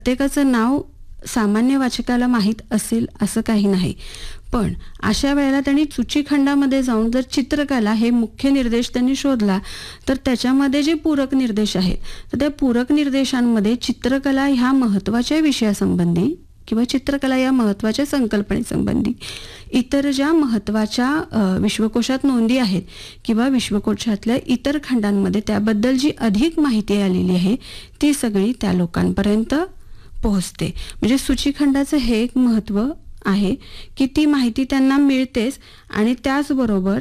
प्रत्येकाचं नाव सामान्य वाचकाला माहीत असेल असं काही नाही. पण अशा वेळेला त्यांनी सूचीखंडामध्ये जाऊन जर चित्रकला हे मुख्य निर्देश त्यांनी शोधला तर त्याच्यामध्ये जे पूरक निर्देश आहेत तर त्या पूरक निर्देशांमध्ये चित्रकला ह्या महत्त्वाच्या विषयासंबंधी किंवा चित्रकला या महत्त्वाच्या संकल्पनेसंबंधी इतर ज्या महत्त्वाच्या विश्वकोशात नोंदी आहेत किंवा विश्वकोशातल्या इतर खंडांमध्ये त्याबद्दल जी अधिक माहिती आलेली आहे ती सगळी त्या लोकांपर्यंत पोहोचते. म्हणजे सूचीखंडाचं हे एक महत्त्व आहे की ती माहिती त्यांना मिळतेच आणि त्याचबरोबर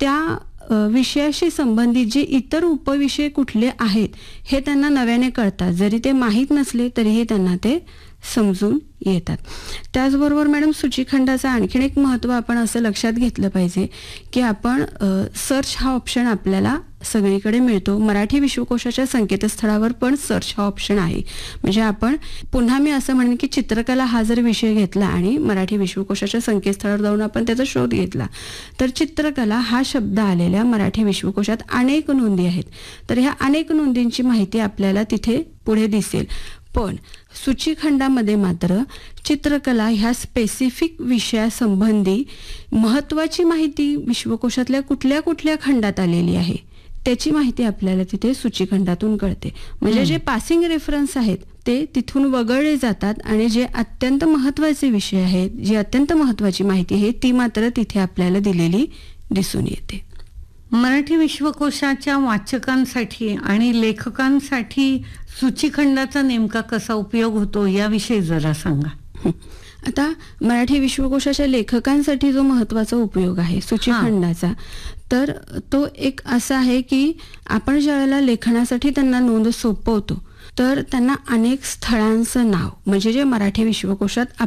त्या विषयाशी संबंधित जे इतर उपविषय कुठले आहेत हे त्यांना नव्याने कळतात. जरी ते माहीत नसले तरीही त्यांना ते समजून येतात. त्याचबरोबर मॅडम सूचीखंडाचं आणखीन एक महत्त्व आपण असं लक्षात घेतलं पाहिजे की आपण सर्च हा ऑप्शन आपल्याला सगळीकडे मिळतो. मराठी विश्वकोशाच्या संकेतस्थळावर पण सर्च हा ऑप्शन आहे. म्हणजे आपण पुन्हा मी असं म्हणेन की चित्रकला हा जर विषय घेतला आणि मराठी विश्वकोशाच्या संकेतस्थळावर जाऊन आपण त्याचा शोध घेतला तर चित्रकला हा शब्द आलेल्या मराठी विश्वकोशात अनेक नोंदी आहेत. तर ह्या अनेक नोंदींची माहिती आपल्याला तिथे पुढे दिसेल. पण सूचीखंडामध्ये मात्र चित्रकला ह्या स्पेसिफिक विषयासंबंधी महत्त्वाची माहिती विश्वकोशातल्या कुठल्या कुठल्या खंडात आलेली आहे त्याची माहिती आपल्याला तिथे सूचीखंडातून कळते. म्हणजे जे पासिंग रेफरन्स आहेत ते तिथून वगळले जातात आणि जे अत्यंत महत्त्वाचे विषय आहेत जी अत्यंत महत्त्वाची माहिती आहे ती मात्र तिथे आपल्याला दिलेली दिसून येते. मराठी विश्वकोशाच्या वाचकांसाठी आणि लेखकांसाठी सूचीखंडाचा नेमका कसा उपयोग होतो याविषयी जरा सांगा. आता मराठी विश्वकोशाच्या लेखकांसाठी जो महत्त्वाचा उपयोग आहे सूचीखंडाचा तर तो एक असा आहे की आपण ज्यावेळेला लेखनासाठी त्यांना नोंद सोपवतो तर त्यांना अनेक स्थळांचं नाव म्हणजे जे मराठी विश्वकोशात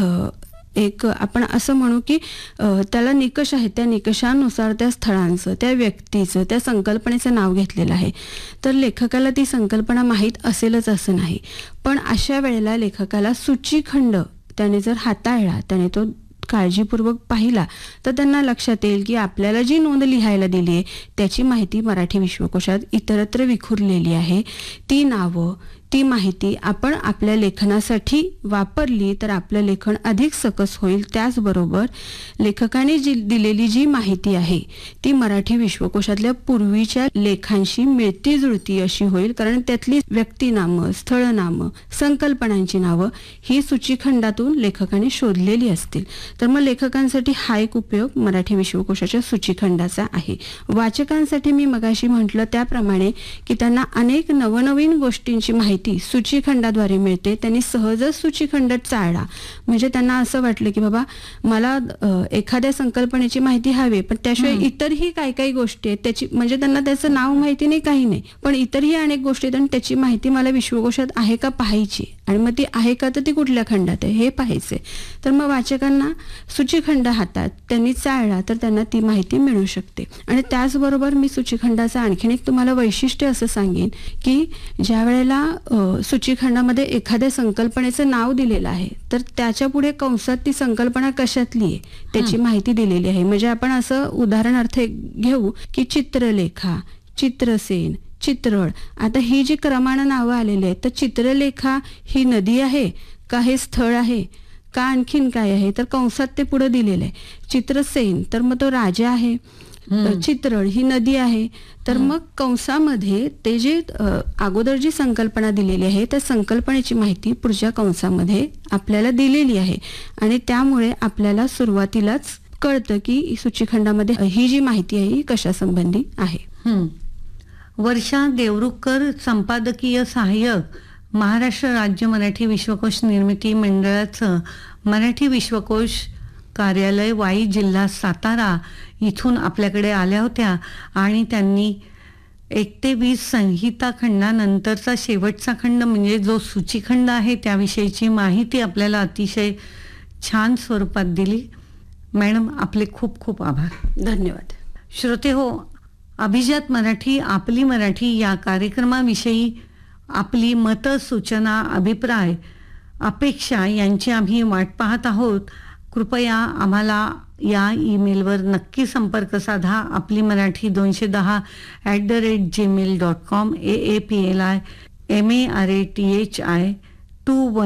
आपण असं म्हणू की त्याला निकष आहेत त्या निकषानुसार त्या स्थळांचं त्या व्यक्तीचं त्या संकल्पनेचं नाव घेतलेलं आहे. तर लेखकाला ती संकल्पना माहीत असेलच असं नाही. पण अशा वेळेला लेखकाला सूचीखंड त्याने जर हाताळला त्याने तो काळजीपूर्वक पाहिला तर त्यांना लक्षात येईल की आपल्याला जी नोंद लिहायला दिली आहे त्याची माहिती मराठी विश्वकोशात इतरत्र विखुरलेली आहे. ती नावं ती माहिती आपण आपल्या लेखनासाठी वापरली तर आपलं लेखन अधिक सकस होईल. त्याचबरोबर लेखकाने जी दिलेली जी माहिती आहे ती मराठी विश्वकोशातल्या पूर्वीच्या लेखांशी मिळती जुळती अशी होईल. कारण त्यातली व्यक्तिनामं स्थळनामं संकल्पनांची नावं ही सूचीखंडातून लेखकाने शोधलेली असतील. तर मग लेखकांसाठी हा एक उपयोग मराठी विश्वकोशाच्या सूचीखंडाचा आहे. वाचकांसाठी मी मगाशी म्हटलं त्याप्रमाणे की त्यांना अनेक नवनवीन गोष्टींची माहिती सूचीखंडाद्वारे मिळते. त्यांनी सहजच सूचीखंड चाळला म्हणजे त्यांना असं वाटलं की बाबा मला एखाद्या संकल्पनेची माहिती हवी पण त्याशिवाय इतरही काही काही गोष्टी आहेत त्याची म्हणजे त्यांना त्याचं नाव माहिती नाही काही नाही पण इतरही अनेक गोष्टी आहेत आणि त्याची माहिती मला विश्वकोशात आहे का पाहायची आणि मग ती आहे का तर ती कुठल्या खंडात आहे हे पाहायचे. तर मग वाचकांना सूचीखंड हातात त्यांनी चाळला तर त्यांना ती माहिती मिळू शकते. आणि त्याचबरोबर मी सूचीखंडाचं आणखीन एक तुम्हाला वैशिष्ट्य असं सांगेन की ज्या वेळेला सूचीखंडामध्ये एखाद्या संकल्पनेचं नाव दिलेलं आहे तर त्याच्या पुढे कंसात ती संकल्पना कशातली आहे त्याची माहिती दिलेली आहे. म्हणजे आपण असं उदाहरणार्थ घेऊ की चित्रलेखा चित्रसेन चित्रळ. आता ही जी क्रमानं नावं आलेली आहेत तर चित्रलेखा ही नदी आहे का हे स्थळ आहे का आणखीन काय आहे तर कंसात ते पुढे दिलेलं आहे. चित्रसेन तर मग तो राजा आहे. चित्रळ ही नदी आहे तर मग कंसामध्ये ते जे अगोदर जी संकल्पना दिलेली आहे त्या संकल्पनेची माहिती पुढच्या कंसामध्ये आपल्याला दिलेली आहे आणि त्यामुळे आपल्याला सुरुवातीलाच कळतं की सूचीखंडामध्ये ही जी माहिती आहे ही कशा संबंधी आहे. वर्षा देवरुखकर संपादकीय सहाय्यक महाराष्ट्र राज्य मराठी विश्वकोश निर्मिती मंडळाचं मराठी विश्वकोश कार्यालय वाई जिल्हा सातारा इथून आपल्याकडे आल्या होत्या आणि त्यांनी 1 ते 20 संहिता खंडानंतरचा शेवटचा खंड म्हणजे जो सूचीखंड आहे त्याविषयीची माहिती आपल्याला अतिशय छान स्वरूपात दिली. मॅडम आपले खूप खूप आभार. धन्यवाद. श्रोते हो, अभिजात मराठी आपली मराठी या कार्यक्रमाविषयी आपली मतं सूचना अभिप्राय अपेक्षा यांची आम्ही वाट पाहत आहोत. कृपया आम्हाला या ईमेलवर नक्की संपर्क साधा. आपली Marathi 210@gmail.com AAPLI MARATHI to